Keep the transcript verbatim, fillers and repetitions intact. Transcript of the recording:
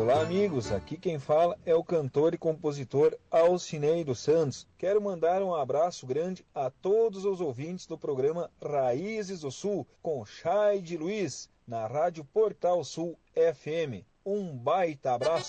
Olá amigos, aqui quem fala é o cantor e compositor Alcinei dos Santos. Quero mandar um abraço grande a todos os ouvintes do programa Raízes do Sul, com Chay de Luiz, na Rádio Portal Sul F M. Um baita abraço!